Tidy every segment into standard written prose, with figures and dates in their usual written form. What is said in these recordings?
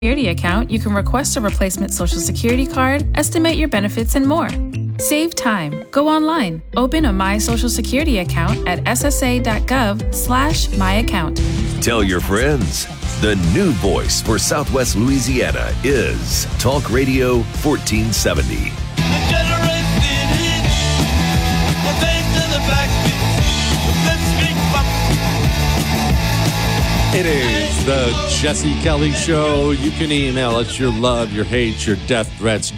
Security account, you can request a replacement Social Security card, estimate your benefits, and more. Save time. Go online. Open a My Social Security account at ssa.gov/myaccount. Tell your friends. The new voice for Southwest Louisiana is Talk Radio 1470. It is the Jesse Kelly Show. You can email us your love, your hate, your death threats,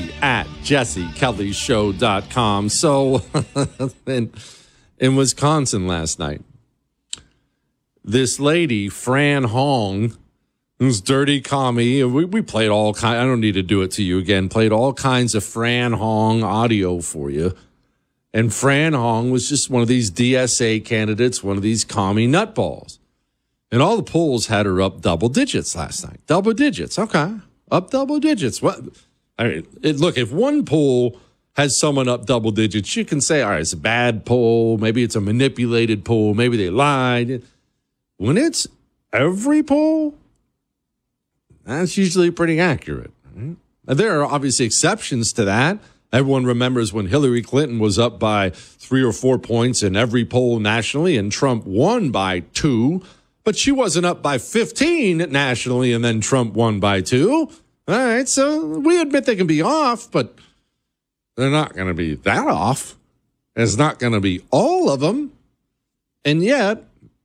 jesse@jessekellyshow.com. So, in Wisconsin last night, this lady, Fran Hong, who's dirty commie, we played all kinds, I don't need to do it to you again, played all kinds of Fran Hong audio for you. And Fran Hong was just one of these DSA candidates, one of these commie nutballs. And all the polls had her up double digits last night. Double digits. Okay. Up double digits. What? I mean, look, if one poll has someone up double digits, you can say, all right, it's a bad poll. Maybe it's a manipulated poll. Maybe they lied. When it's every poll, that's usually pretty accurate. Right? Now, there are obviously exceptions to that. Everyone remembers when Hillary Clinton was up by 3 or 4 points in every poll nationally and Trump won by 2. But she wasn't up by 15 nationally, and then Trump won by 2. All right, so we admit they can be off, but they're not going to be that off. It's not going to be all of them. And yet,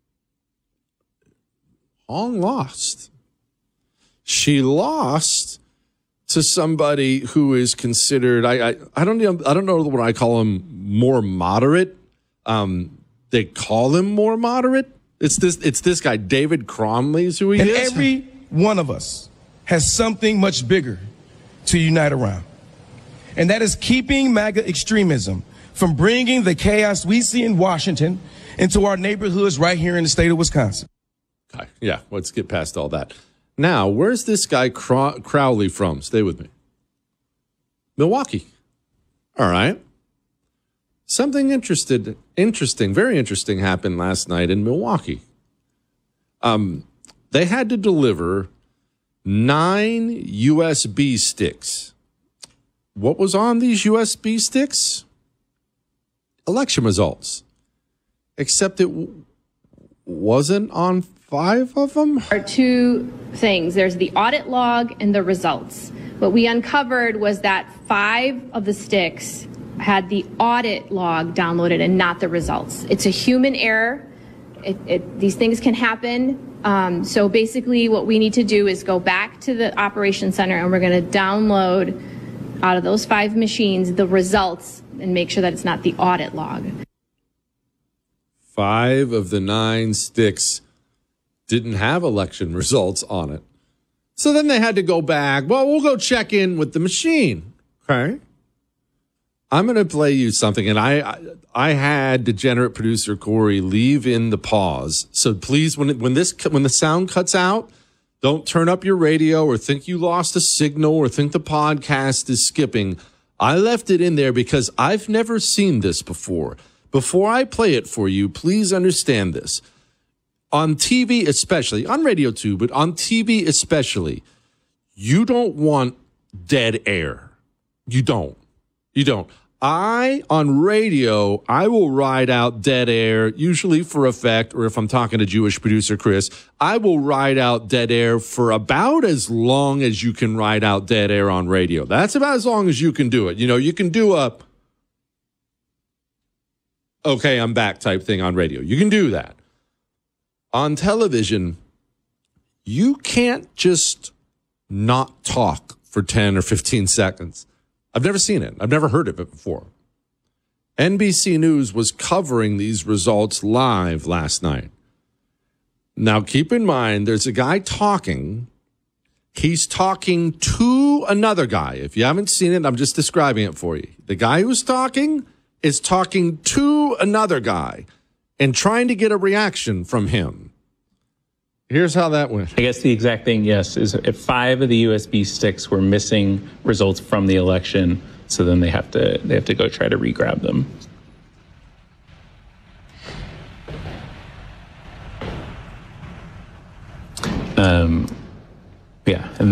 Hong lost. She lost to somebody who is considered, I don't know what I call him, more moderate. They call him more moderate. It's this guy, David Cromley is who he is. And every one of us has something much bigger to unite around. And that is keeping MAGA extremism from bringing the chaos we see in Washington into our neighborhoods right here in the state of Wisconsin. Okay, yeah, let's get past all that. Now, where's this guy Crowley from? Stay with me. Milwaukee. All right. Something interesting, very interesting happened last night in Milwaukee. They had to deliver 9 USB sticks. What was on these USB sticks? Election results. Except it wasn't on 5 of them? There are 2 things. There's the audit log and the results. What we uncovered was that 5 of the sticks had the audit log downloaded and not the results. It's a human error. These things can happen. So basically what we need to do is go back to the operations center and we're going to download out of those 5 machines the results and make sure that it's not the audit log. 5 of the 9 sticks didn't have election results on it. So then they had to go back. Well, we'll go check in with the machine. Okay. I'm going to play you something, and I had degenerate producer Corey leave in the pause. So please, when the sound cuts out, don't turn up your radio or think you lost a signal or think the podcast is skipping. I left it in there because I've never seen this before. Before I play it for you, please understand this. On TV especially, on radio too, but on TV especially, you don't want dead air. You don't. On radio, I will ride out dead air, usually for effect, or if I'm talking to Jewish producer Chris, I will ride out dead air for about as long as you can ride out dead air on radio. That's about as long as you can do it. You know, you can do a, okay, I'm back type thing on radio. You can do that. On television, you can't just not talk for 10 or 15 seconds. I've never seen it. I've never heard of it before. NBC News was covering these results live last night. Now, keep in mind, there's a guy talking. He's talking to another guy. If you haven't seen it, I'm just describing it for you. The guy who's talking is talking to another guy and trying to get a reaction from him. Here's how that went. I guess the exact thing, yes, is if 5 of the USB sticks were missing results from the election, so then they have to go try to re-grab them. Yeah. And